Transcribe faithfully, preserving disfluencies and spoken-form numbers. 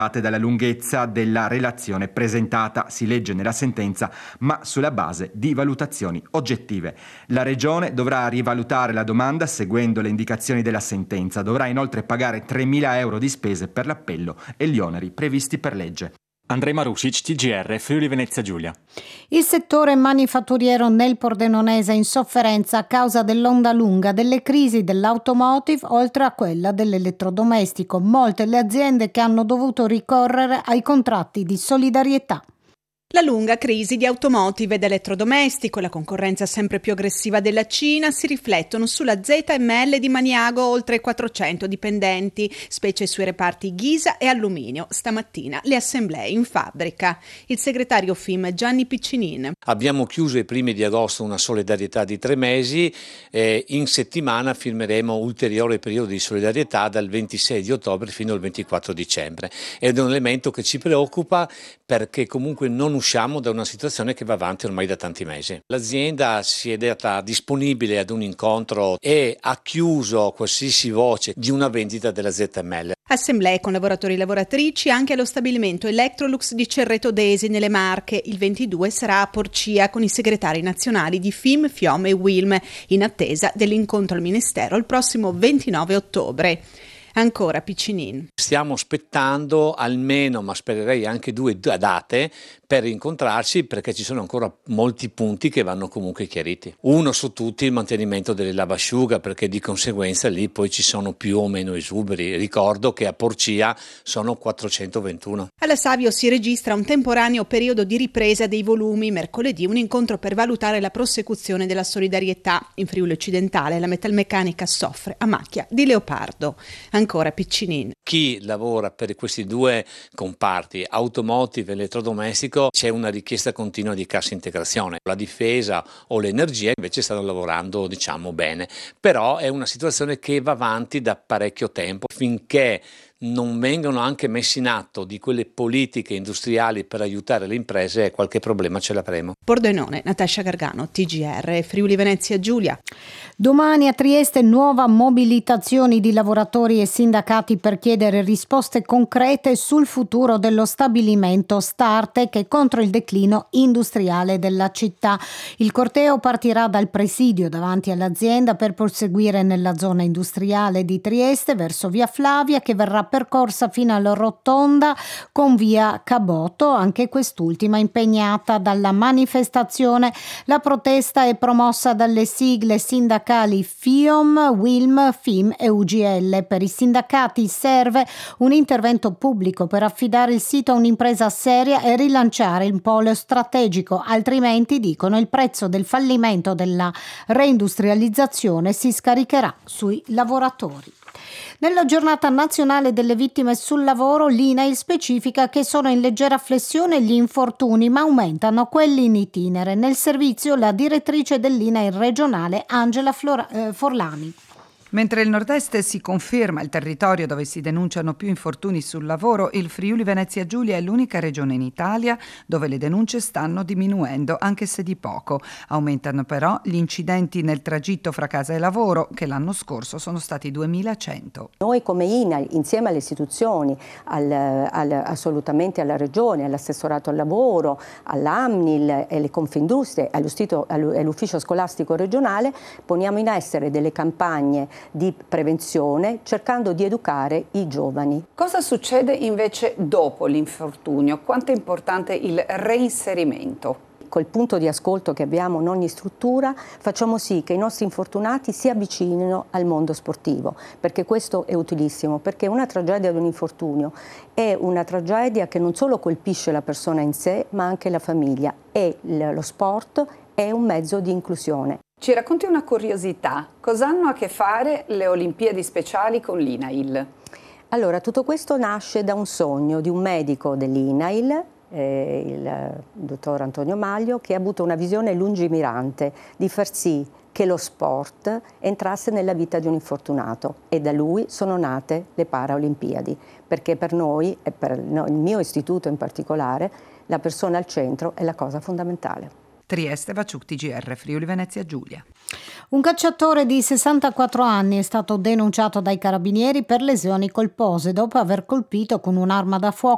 dalla lunghezza della relazione presentata, si legge nella sentenza, ma sulla base di valutazioni oggettive. La Regione dovrà rivalutare la domanda seguendo le indicazioni della sentenza, dovrà inoltre pagare tremila euro di spese per l'appello e gli oneri previsti per legge. Andrej Marusic, T G R, Friuli Venezia Giulia. Il settore manifatturiero nel Pordenonese è in sofferenza a causa dell'onda lunga delle crisi dell'automotive, oltre a quella dell'elettrodomestico. Molte le aziende che hanno dovuto ricorrere ai contratti di solidarietà. La lunga crisi di automotive ed elettrodomestico e la concorrenza sempre più aggressiva della Cina si riflettono sulla Z M L di Maniago, oltre quattrocento dipendenti, specie sui reparti ghisa e alluminio. Stamattina le assemblee in fabbrica. Il segretario F I M Gianni Piccinin. Abbiamo chiuso ai primi di agosto una solidarietà di tre mesi, e in settimana firmeremo ulteriore periodo di solidarietà dal ventisei di ottobre fino al ventiquattro dicembre. Ed è un elemento che ci preoccupa perché comunque non usciamo da una situazione che va avanti ormai da tanti mesi. L'azienda si è data disponibile ad un incontro e ha chiuso qualsiasi voce di una vendita della Z M L. Assemblee con lavoratori e lavoratrici anche allo stabilimento Electrolux di Cerreto Desi nelle Marche. Il ventidue sarà a Porcia con i segretari nazionali di F I M, FIOM e WILM, in attesa dell'incontro al Ministero il prossimo ventinove ottobre. Ancora Piccinin. Stiamo aspettando almeno, ma spererei anche due date per incontrarci, perché ci sono ancora molti punti che vanno comunque chiariti. Uno su tutti il mantenimento delle lavasciuga, perché di conseguenza lì poi ci sono più o meno esuberi. Ricordo che a Porcia sono quattrocentoventuno. Alla Savio si registra un temporaneo periodo di ripresa dei volumi. Mercoledì un incontro per valutare la prosecuzione della solidarietà. In Friuli Occidentale la metalmeccanica soffre a macchia di leopardo. Ancora Piccinin. Chi lavora per questi due comparti, automotive e elettrodomestico, c'è una richiesta continua di cassa integrazione. La difesa o l'energia invece stanno lavorando, diciamo, bene, però è una situazione che va avanti da parecchio tempo finché non vengono anche messi in atto di quelle politiche industriali per aiutare le imprese, qualche problema ce l'avremo. Pordenone, Natascia Gargano, T G R, Friuli Venezia Giulia. Domani a Trieste nuova mobilitazione di lavoratori e sindacati per chiedere risposte concrete sul futuro dello stabilimento Starte, che è contro il declino industriale della città. Il corteo partirà dal presidio davanti all'azienda per proseguire nella zona industriale di Trieste verso via Flavia, che verrà percorsa fino alla rotonda con via Caboto, anche quest'ultima impegnata dalla manifestazione. La protesta è promossa dalle sigle sindacali FIOM, WILM, F I M e U G L. Per i sindacati serve un intervento pubblico per affidare il sito a un'impresa seria e rilanciare il polo strategico, altrimenti, dicono, il prezzo del fallimento della reindustrializzazione si scaricherà sui lavoratori. Nella giornata nazionale delle vittime sul lavoro, l'I N A I L specifica che sono in leggera flessione gli infortuni, ma aumentano quelli in itinere. Nel servizio la direttrice dell'I N A I L regionale Angela Flora- eh, Forlani. Mentre il nord-est si conferma il territorio dove si denunciano più infortuni sul lavoro, il Friuli Venezia Giulia è l'unica regione in Italia dove le denunce stanno diminuendo, anche se di poco. Aumentano però gli incidenti nel tragitto fra casa e lavoro, che l'anno scorso sono stati duemilacento. Noi come I N A I L, insieme alle istituzioni, al, al, assolutamente alla Regione, all'assessorato al lavoro, all'Amnil e alle Confindustrie, allo stito, all'ufficio scolastico regionale, poniamo in essere delle campagne di prevenzione, cercando di educare i giovani. Cosa succede invece dopo l'infortunio? Quanto è importante il reinserimento? Col punto di ascolto che abbiamo in ogni struttura facciamo sì che i nostri infortunati si avvicinino al mondo sportivo, perché questo è utilissimo, perché una tragedia di un infortunio è una tragedia che non solo colpisce la persona in sé, ma anche la famiglia, e lo sport è un mezzo di inclusione. Ci racconti una curiosità, cosa hanno a che fare le Olimpiadi speciali con l'I N A I L? Allora, tutto questo nasce da un sogno di un medico dell'I N A I L, eh, il dottor Antonio Maglio, che ha avuto una visione lungimirante di far sì che lo sport entrasse nella vita di un infortunato, e da lui sono nate le Paralimpiadi, perché per noi e per il mio istituto in particolare la persona al centro è la cosa fondamentale. Trieste, Vaciuc, T G R, Friuli Venezia Giulia. Un cacciatore di sessantaquattro anni è stato denunciato dai carabinieri per lesioni colpose dopo aver colpito con un'arma da fuoco